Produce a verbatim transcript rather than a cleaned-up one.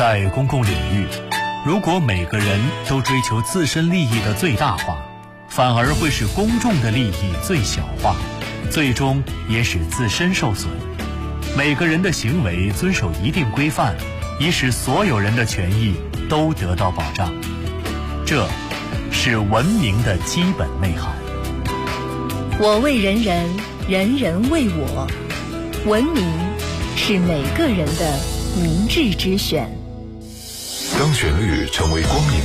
在公共领域，如果每个人都追求自身利益的最大化，反而会使公众的利益最小化，最终也使自身受损。每个人的行为遵守一定规范，以使所有人的权益都得到保障。这是文明的基本内涵。 我为人人，人人为我。文明是每个人的明智之选。 当旋律成为光影